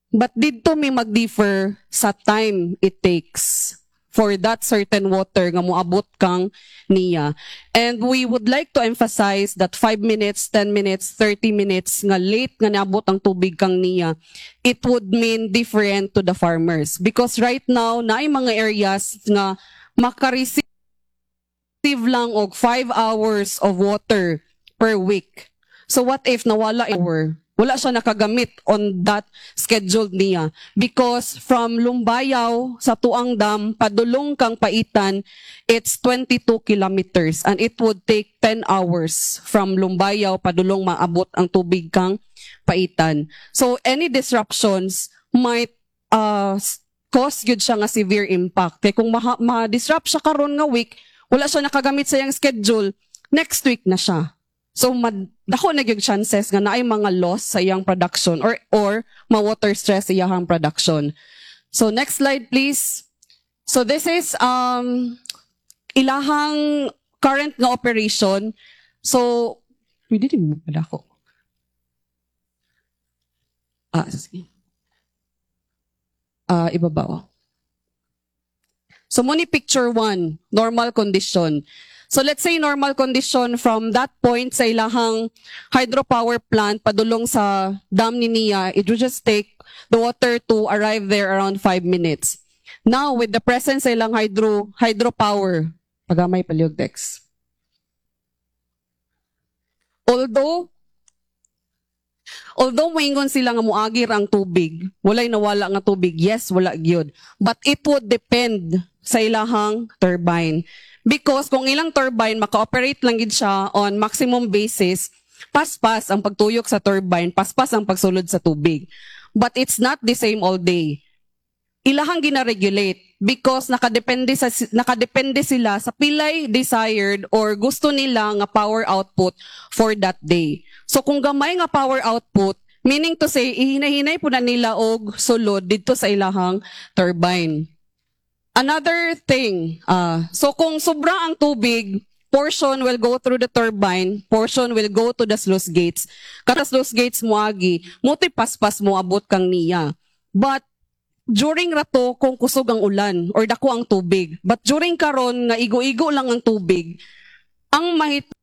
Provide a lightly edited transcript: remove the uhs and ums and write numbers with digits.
But didto may mag-differ sa time it takes for that certain water nga moabot kang niya. And we would like to emphasize that 5 minutes, 10 minutes, 30 minutes nga late nga naabot ang tubig kang niya, it would mean different to the farmers. Because right now, naay mga areas nga makareceive lang og 5 hours of water per week. So what if nawala hour? Wala siya nakagamit on that schedule niya. Because from Lumbayaw sa Tuang Dam, padulong kang Paitan, it's 22 kilometers. And it would take 10 hours from Lumbayaw, padulong maabot ang tubig kang Paitan. So any disruptions might cause yun siya nga severe impact. Kaya kung ma-disrupt siya karon nga week, wala siya nakagamit sa iyang schedule, next week na siya. So, dako na yung chances nga na ay mga loss sa iyang production or ma-water stress sa iyang production. So, next slide, please. So, this is ilahang current nga operation. So, pwede din mo pala ako. Sige. Ibabaw. So, muni picture 1, normal condition. So let's say normal condition from that point sa ilahang hydropower plant padulong sa dam ni Nia, it would just take the water to arrive there around 5 minutes. Now with the presence sa ilang hydropower, pagamay paliog Dex. Although maingon sila nga muagir ang tubig, walay nawala nga tubig, yes, wala gyud. But it would depend sa ilahang turbine. Because kung ilang turbine, maka-operate lang gid siya on maximum basis, paspas ang pagtuyok sa turbine, paspas ang pagsulod sa tubig. But it's not the same all day. Ilahang gina-regulate because nakadepende sila sa pilay desired or gusto nila nga power output for that day. So kung gamay nga power output, meaning to say, ihinahinay po na nila og sulod dito sa ilahang turbine. Another thing, so kung sobra ang tubig, portion will go through the turbine, portion will go to the sluice gates. Kada sluice gates moagi, muti paspas mo abot kang niya. But during rato, kung kusog ang ulan or dako ang tubig, but during karon nga igo-igo lang ang tubig, ang